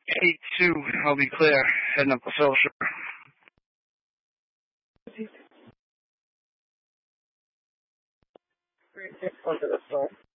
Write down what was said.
8-2, I'll be clear, heading up the South Shore. 3-6 onto the store.